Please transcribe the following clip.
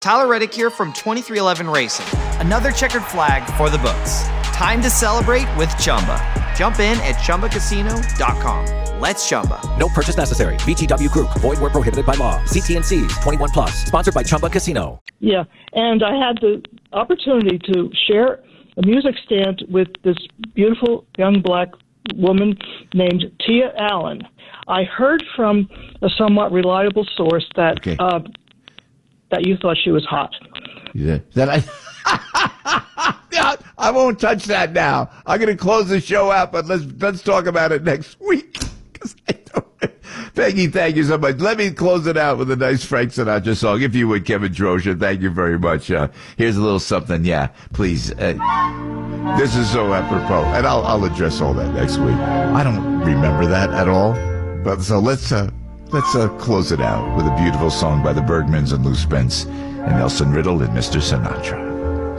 Tyler Reddick here from 2311 Racing. Another checkered flag for the books. Time to celebrate with Chumba. Jump in at ChumbaCasino.com. Let's Chumba. No purchase necessary. VGW Group. Void where prohibited by law. CT&Cs. 21 plus. Sponsored by Chumba Casino. Yeah, and I had the opportunity to share a music stand with this beautiful young black woman named Tia Allen. I heard from a somewhat reliable source that that you thought she was hot. Yeah, yeah, I won't touch that now. I'm going to close the show out, but let's talk about it next week. Peggy, thank you so much. Let me close it out with a nice Frank Sinatra song, if you would, Kevin Drosha. Thank you very much. Here's a little something. Yeah, please. This is so apropos, and I'll address all that next week. I don't remember that at all, but so let's close it out with a beautiful song by the Bergmans and Lou Spence and Nelson Riddle and Mr. Sinatra.